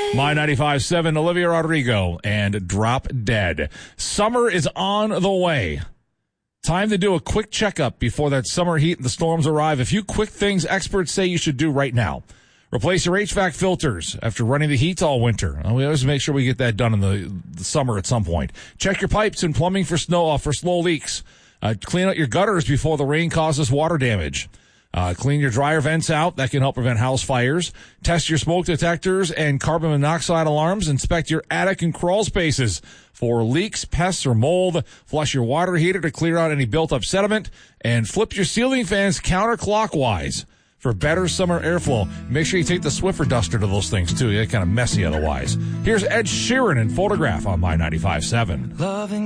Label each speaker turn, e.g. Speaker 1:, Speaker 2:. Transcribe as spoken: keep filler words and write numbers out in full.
Speaker 1: My ninety-five point seven, Olivia Rodrigo and Drop Dead. Summer is on the way. Time to do a quick checkup before that summer heat and the storms arrive. A few quick things experts say you should do right now. Replace your H V A C filters after running the heat all winter. We always make sure we get that done in the, the summer at some point. Check your pipes and plumbing for snow uh, for slow leaks. Uh, clean out your gutters before the rain causes water damage. Uh, clean your dryer vents out. That can help prevent house fires. Test your smoke detectors and carbon monoxide alarms. Inspect your attic and crawl spaces for leaks, pests, or mold. Flush your water heater to clear out any built-up sediment. And flip your ceiling fans counterclockwise for better summer airflow. Make sure you take the Swiffer duster to those things, too. They're kind of messy otherwise. Here's Ed Sheeran in Photograph on My ninety-five point seven.